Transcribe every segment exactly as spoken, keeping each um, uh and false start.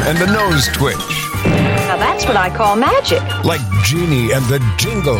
and the nose twitch. Now that's what I call magic. Like Genie and the Jingle.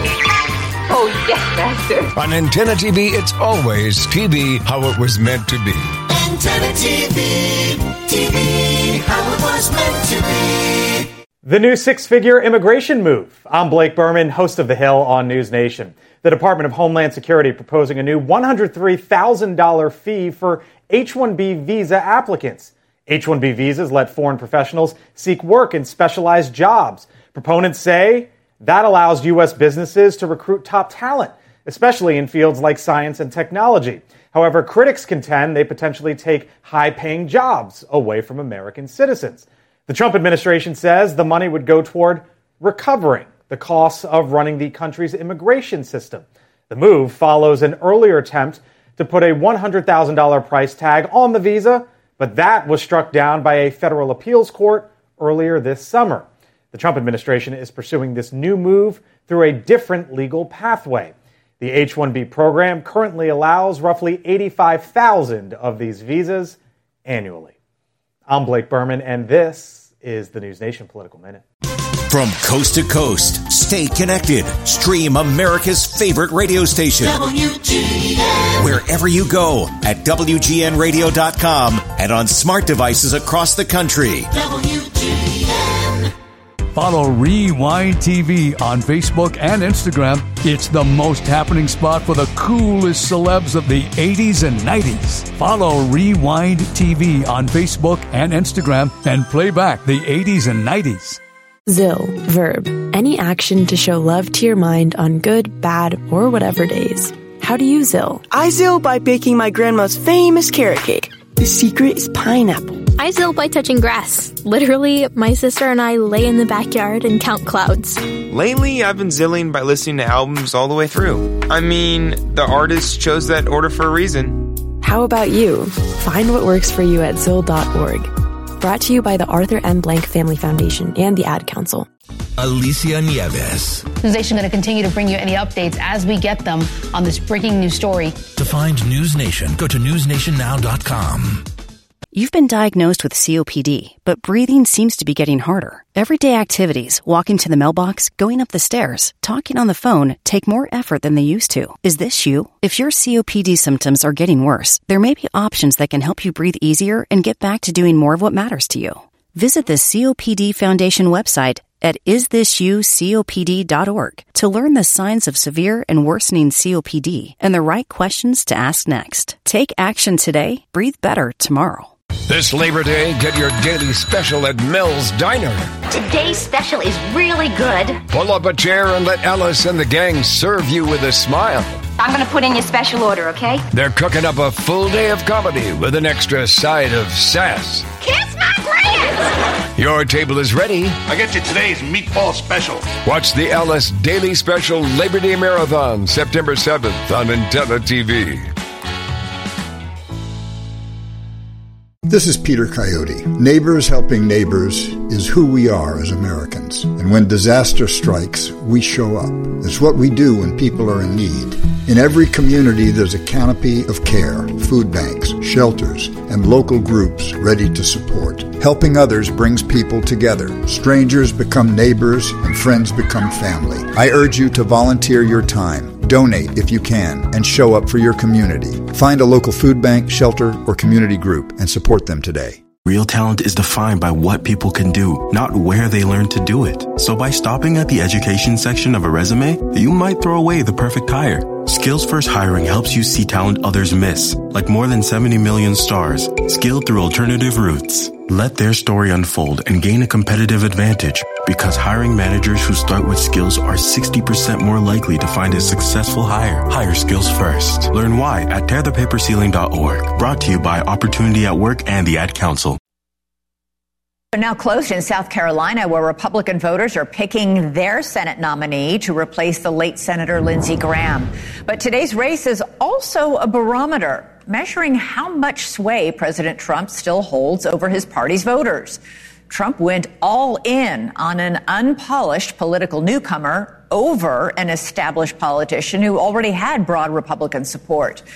Oh, yes, Master. On Antenna T V, it's always T V how it was meant to be. Antenna T V, T V how it was meant to be. The new six-figure immigration move. I'm Blake Berman, host of The Hill on News Nation. The Department of Homeland Security proposing a new one hundred three thousand dollars fee for H one B visa applicants. H one B visas let foreign professionals seek work in specialized jobs. Proponents say that allows U S businesses to recruit top talent, especially in fields like science and technology. However, critics contend they potentially take high-paying jobs away from American citizens. The Trump administration says the money would go toward recovering the costs of running the country's immigration system. The move follows an earlier attempt to put a one hundred thousand dollars price tag on the visa, but that was struck down by a federal appeals court earlier this summer. The Trump administration is pursuing this new move through a different legal pathway. The H one B program currently allows roughly eighty-five thousand of these visas annually. I'm Blake Berman, and this is the News Nation Political Minute. From coast to coast, stay connected. Stream America's favorite radio station. W G N. Wherever you go at W G N radio dot com and on smart devices across the country. W G N. Follow Rewind T V on Facebook and Instagram. It's the most happening spot for the coolest celebs of the eighties and nineties. Follow Rewind T V on Facebook and Instagram and play back the eighties and nineties. Zill, verb, any action to show love to your mind on good, bad, or whatever days. How do you Zill? I Zill by baking my grandma's famous carrot cake. The secret is pineapple. I Zill by touching grass. Literally, my sister and I lay in the backyard and count clouds. Lately, I've been Zilling by listening to albums all the way through. I mean, the artist chose that order for a reason. How about you? Find what works for you at Zill dot org. Brought to you by the Arthur M. Blank Family Foundation and the Ad Council. Alicia Nieves. News Nation going to continue to bring you any updates as we get them on this breaking news story. To find News Nation, go to news nation now dot com. You've been diagnosed with C O P D, but breathing seems to be getting harder. Everyday activities, walking to the mailbox, going up the stairs, talking on the phone, take more effort than they used to. Is this you? If your C O P D symptoms are getting worse, there may be options that can help you breathe easier and get back to doing more of what matters to you. Visit the C O P D Foundation website at is this you C O P D dot org to learn the signs of severe and worsening C O P D and the right questions to ask next. Take action today, breathe better tomorrow. This Labor Day, get your daily special at Mel's Diner. Today's special is really good. Pull up a chair and let Alice and the gang serve you with a smile. I'm going to put in your special order, okay? They're cooking up a full day of comedy with an extra side of sass. Kiss my grand! Your table is ready. I get you today's meatball special. Watch the Alice Daily Special Labor Day Marathon, September seventh on Antenna T V. This is Peter Coyote. Neighbors helping neighbors is who we are as Americans. And when disaster strikes, we show up. It's what we do when people are in need. In every community, there's a canopy of care, food banks, shelters, and local groups ready to support. Helping others brings people together. Strangers become neighbors, and friends become family. I urge you to volunteer your time. Donate if you can, and show up for your community. Find a local food bank, shelter, or community group and support them today. Real talent is defined by what people can do, not where they learn to do it. So by stopping at the education section of a resume, you might throw away the perfect hire. Skills First Hiring helps you see talent others miss, like more than seventy million stars, skilled through alternative routes. Let their story unfold and gain a competitive advantage, because hiring managers who start with skills are sixty percent more likely to find a successful hire. Hire skills first. Learn why at tear the paper ceiling dot org. Brought to you by Opportunity at Work and the Ad Council. Now closed in South Carolina, where Republican voters are picking their Senate nominee to replace the late Senator Lindsey Graham. But today's race is also a barometer, measuring how much sway President Trump still holds over his party's voters. Trump went all in on an unpolished political newcomer over an established politician who already had broad Republican support.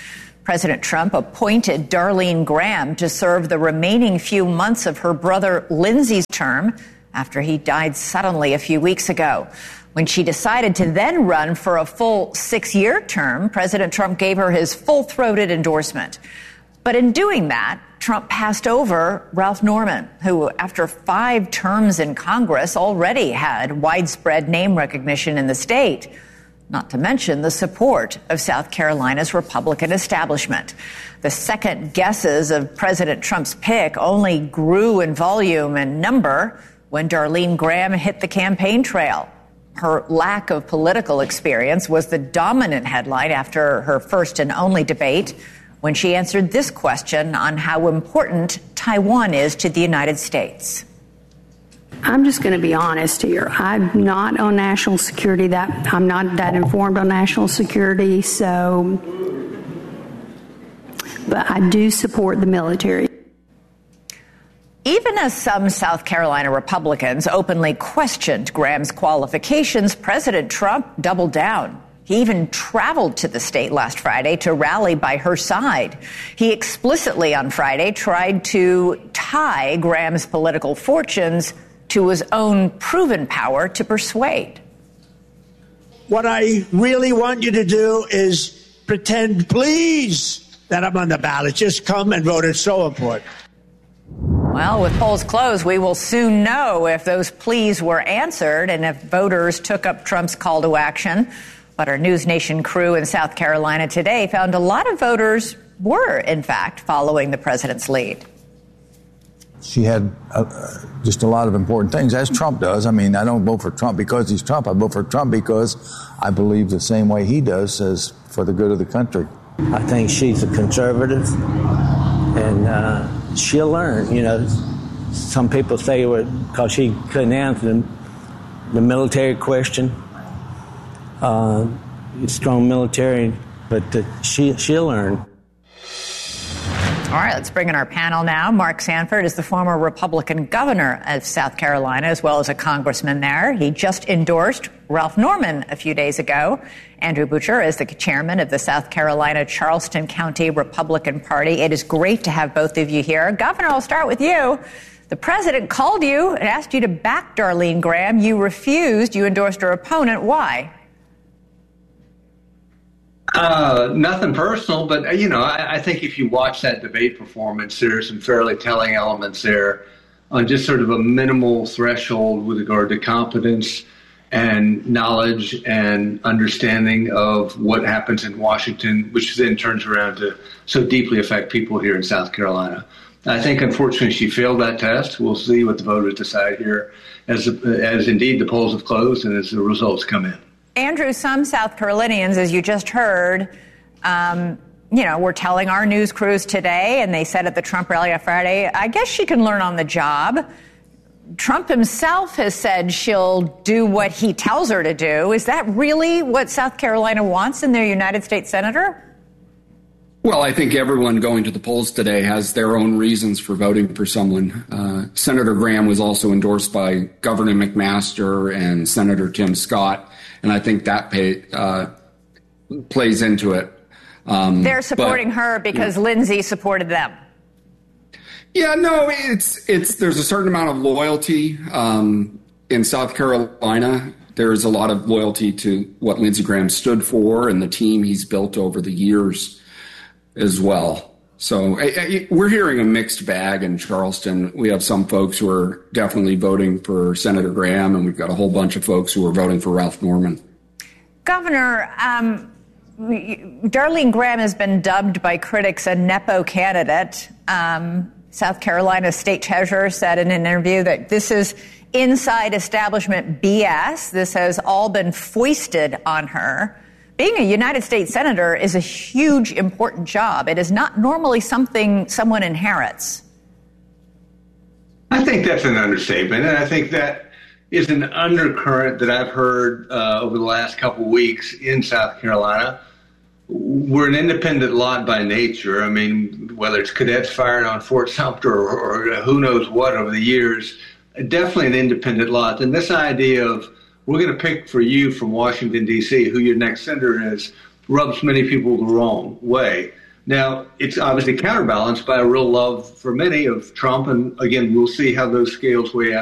President Trump appointed Darlene Graham to serve the remaining few months of her brother Lindsey's term after he died suddenly a few weeks ago. When she decided to then run for a full six-year term, President Trump gave her his full-throated endorsement. But in doing that, Trump passed over Ralph Norman, who, after five terms in Congress, already had widespread name recognition in the state, not to mention the support of South Carolina's Republican establishment. The second guesses of President Trump's pick only grew in volume and number when Darlene Graham hit the campaign trail. Her lack of political experience was the dominant headline after her first and only debate, when she answered this question on how important Taiwan is to the United States. I'm just going to be honest here. I'm not on national security. That I'm not that informed on national security, so but I do support the military. Even as some South Carolina Republicans openly questioned Graham's qualifications, President Trump doubled down. He even traveled to the state last Friday to rally by her side. He explicitly on Friday tried to tie Graham's political fortunes to his own proven power to persuade. What I really want you to do is pretend, please, that I'm on the ballot. Just come and vote. It's so important. Well, with polls closed, we will soon know if those pleas were answered and if voters took up Trump's call to action. But our News Nation crew in South Carolina today found a lot of voters were, in fact, following the president's lead. She had uh, just a lot of important things, as Trump does. I mean, I don't vote for Trump because he's Trump. I vote for Trump because I believe the same way he does as for the good of the country. I think she's a conservative, and uh, she'll learn. You know, some people say because she couldn't answer the military question. Uh, strong military, but uh, she, she'll learn. All right, let's bring in our panel now. Mark Sanford is the former Republican governor of South Carolina, as well as a congressman there. He just endorsed Ralph Norman a few days ago. Andrew Butcher is the chairman of the South Carolina Charleston County Republican Party. It is great to have both of you here. Governor, I'll start with you. The president called you and asked you to back Darlene Graham. You refused. You endorsed her opponent. Why? Uh, nothing personal, but, you know, I, I think if you watch that debate performance, there are some fairly telling elements there on just sort of a minimal threshold with regard to competence and knowledge and understanding of what happens in Washington, which then turns around to so deeply affect people here in South Carolina. I think, unfortunately, she failed that test. We'll see what the voters decide here as, as indeed the polls have closed and as the results come in. Andrew, some South Carolinians, as you just heard, um, you know, were telling our news crews today, and they said at the Trump rally on Friday, I guess she can learn on the job. Trump himself has said she'll do what he tells her to do. Is that really what South Carolina wants in their United States senator? Well, I think everyone going to the polls today has their own reasons for voting for someone. Uh, Senator Graham was also endorsed by Governor McMaster and Senator Tim Scott. And I think that pay, uh, plays into it. Um, They're supporting but, her because yeah. Lindsey supported them. Yeah, no, it's it's. There's a certain amount of loyalty um, in South Carolina. There's a lot of loyalty to what Lindsey Graham stood for and the team he's built over the years as well. So I, I, we're hearing a mixed bag in Charleston. We have some folks who are definitely voting for Senator Graham, and we've got a whole bunch of folks who are voting for Ralph Norman. Governor, um, Darlene Graham has been dubbed by critics a Nepo candidate. Um, South Carolina's state treasurer said in an interview that this is inside establishment B S. This has all been foisted on her. Being a United States senator is a huge, important job. It is not normally something someone inherits. I think that's an understatement, and I think that is an undercurrent that I've heard uh, over the last couple of weeks in South Carolina. We're an independent lot by nature. I mean, whether it's cadets fired on Fort Sumter or, or who knows what over the years, definitely an independent lot. And this idea of we're going to pick for you from Washington, D C, who your next senator is, rubs many people the wrong way. Now, it's obviously counterbalanced by a real love for many of Trump. And again, we'll see how those scales weigh out